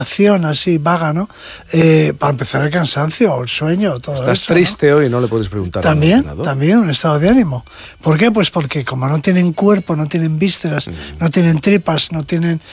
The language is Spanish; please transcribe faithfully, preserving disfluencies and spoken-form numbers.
acción así vaga, ¿no? Eh, para empezar el cansancio, el sueño, todo eso. ¿Estás triste, ¿no? Hoy? No le puedes preguntar. También, también un estado de ánimo. ¿Por qué? Pues porque como no tienen cuerpo, no tienen vísceras, mm. no tienen tripas, no tienen